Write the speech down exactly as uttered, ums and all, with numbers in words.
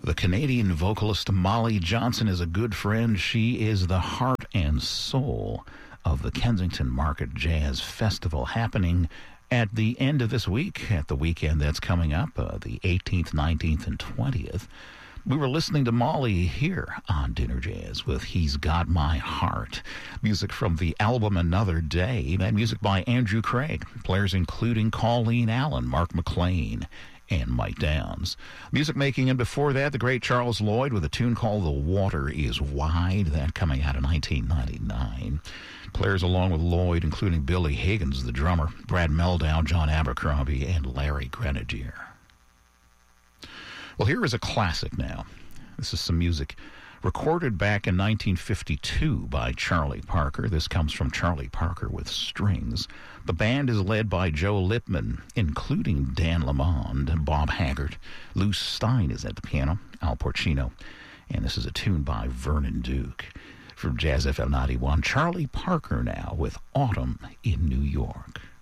The Canadian vocalist Molly Johnson is a good friend. She is the heart and soul of the Kensington Market Jazz Festival, happening at the end of this week, at the weekend that's coming up, uh, the eighteenth, nineteenth, and twentieth. We were listening to Molly here on Dinner Jazz with He's Got My Heart. Music from the album Another Day. That music by Andrew Craig. Players including Colleen Allen, Mark McLean, and Mike Downs. Music making, and before that, the great Charles Lloyd with a tune called The Water Is Wide. That coming out in nineteen ninety-nine. Players along with Lloyd, including Billy Higgins, the drummer, Brad Meldown, John Abercrombie, and Larry Grenadier. Well, here is a classic now. This is some music recorded back in nineteen fifty-two by Charlie Parker. This comes from Charlie Parker with strings. The band is led by Joe Lipman, including Dan Lamond, Bob Haggart. Lou Stein is at the piano, Al Porcino. And this is a tune by Vernon Duke. From Jazz F M ninety-one, Charlie Parker now with Autumn in New York.